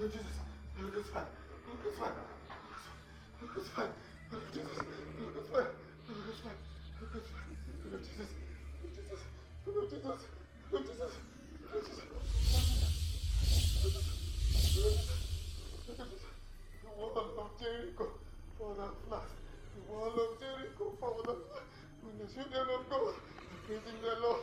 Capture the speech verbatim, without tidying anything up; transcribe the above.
Lord Jesus. Lord, it's fine. Lord, it's fine. Lord, it's fine. Lord, Jesus. Lord, it's fine. Lord, it's fine. Lord, it's fine. Lord, Jesus. Lord, Jesus. Lord, Jesus. Lord, Jesus. Lord, Jesus. The wall of Jericho for the flat. The wall of Jericho for the flat. When the children of God are praising the Lord.